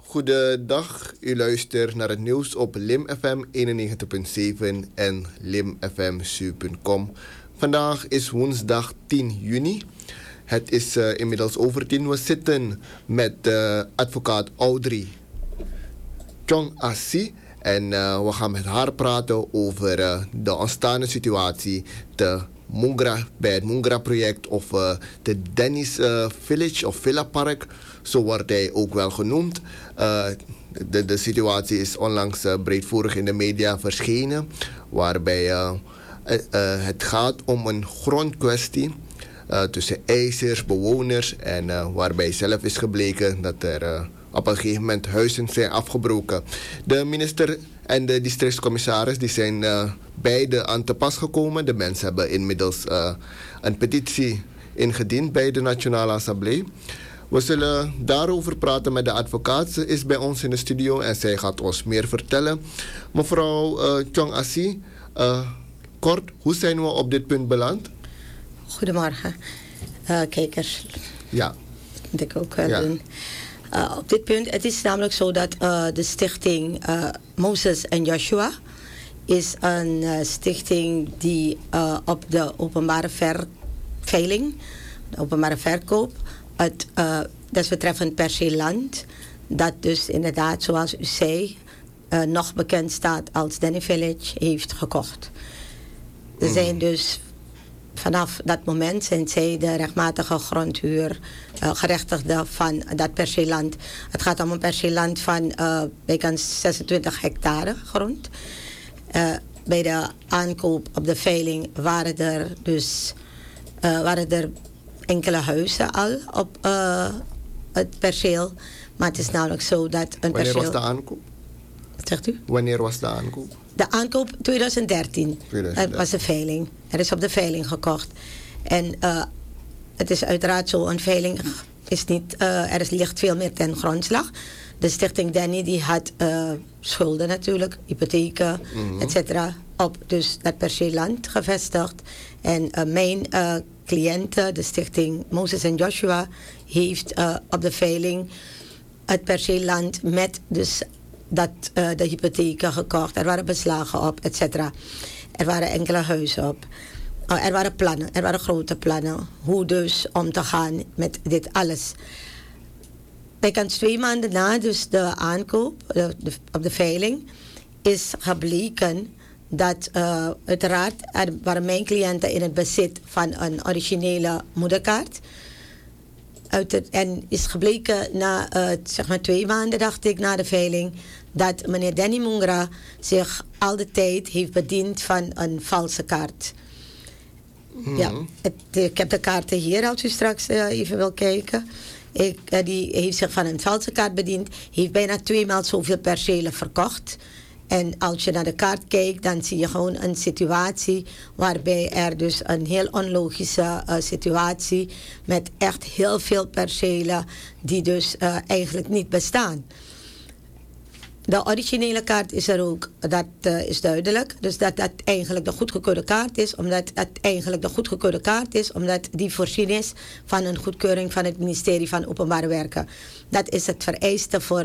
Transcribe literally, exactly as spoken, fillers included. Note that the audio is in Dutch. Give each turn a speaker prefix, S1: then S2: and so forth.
S1: Goedendag, u luistert naar het nieuws op Lim F M eenennegentig punt zeven en lim f m s u punt com. Vandaag is woensdag tien juni. Het is uh, inmiddels over tien. We zitten met uh, advocaat Audrey Chong Assi. En uh, we gaan met haar praten over uh, de ontstaande situatie te Mungra, bij het Mungra-project of uh, de Dennis uh, Village of Villa Park. Zo wordt hij ook wel genoemd. Uh, de, de situatie is onlangs uh, breedvoerig in de media verschenen. Waarbij uh, uh, uh, het gaat om een grondkwestie uh, tussen eisers, bewoners. En uh, waarbij zelf is gebleken dat er uh, op een gegeven moment huizen zijn afgebroken. De minister en de districtscommissaris die zijn uh, beide aan te pas gekomen. De mensen hebben inmiddels uh, een petitie ingediend bij de Nationale Assemblée. We zullen daarover praten met de advocaat. Ze is bij ons in de studio en zij gaat ons meer vertellen. Mevrouw uh, Chong Assi, uh, kort, hoe zijn we op dit punt beland?
S2: Goedemorgen, uh, kijkers.
S1: Ja.
S2: Dat moet ik ook uh,
S1: ja.
S2: doen. Uh, op dit punt, het is namelijk zo dat uh, de stichting uh, Moses en Joshua is een uh, stichting die uh, op de openbare verveiling, de openbare verkoop, het uh, desbetreffend perceeland, dat dus inderdaad, zoals u zei, uh, nog bekend staat als Denny Village, heeft gekocht. Er zijn dus vanaf dat moment zijn zij de rechtmatige grondhuur uh, gerechtigde van dat perceeland. Het gaat om een perceeland van uh, bijkans zesentwintig hectare grond. Uh, bij de aankoop op de veiling waren er dus uh, waren er enkele huizen al op uh, het perceel. Maar het is namelijk zo dat een
S1: Wanneer
S2: perceel...
S1: was de aankoop?
S2: Wat zegt u?
S1: Wanneer was de aankoop?
S2: De aankoop twintig dertien. Het was de veiling. Er is op de veiling gekocht. En uh, het is uiteraard zo, een veiling is niet... Uh, er is, ligt veel meer ten grondslag. De stichting Denny die had uh, schulden natuurlijk, hypotheken, mm-hmm. et cetera. Op dus dat perceeland gevestigd. En uh, mijn uh, cliënten, de stichting Moses en Joshua, heeft uh, op de veiling het perceeland met dus dat uh, de hypotheken gekocht. Er waren beslagen op, et cetera. Er waren enkele huizen op. Uh, er waren plannen, er waren grote plannen. Hoe dus om te gaan met dit alles. Bijkans twee maanden na dus de aankoop, de, de, op de veiling, is gebleken dat uh, uiteraard er waren mijn cliënten in het bezit van een originele moederkaart. Uit het, en is gebleken na uh, zeg maar twee maanden, dacht ik, na de veiling, dat meneer Denny Mungra zich al de tijd heeft bediend van een valse kaart. Mm-hmm. Ja, het, ik heb de kaarten hier, als u straks uh, even wil kijken. Ik, uh, die heeft zich van een valse kaart bediend, heeft bijna tweemaal zoveel percelen verkocht. En als je naar de kaart kijkt, dan zie je gewoon een situatie waarbij er dus een heel onlogische uh, situatie met echt heel veel percelen die dus uh, eigenlijk niet bestaan. De originele kaart is er ook, dat uh, is duidelijk. Dus dat dat eigenlijk de goedgekeurde kaart is, omdat dat eigenlijk de goedgekeurde kaart is, omdat die voorzien is van een goedkeuring van het ministerie van Openbare Werken. Dat is het vereiste voor